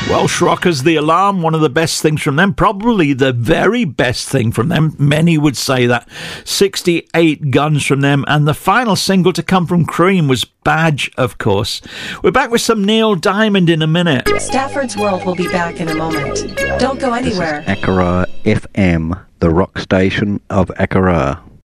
Welsh Rockers, The Alarm, one of the best things from them, probably the very best thing from them. Many would say that. 68 Guns from them, and the final single to come from Cream was Badge, of course. We're back with some Neil Diamond in a minute. Stafford's World will be back in a moment. Don't go anywhere. This is Akara FM, the rock station of Akara.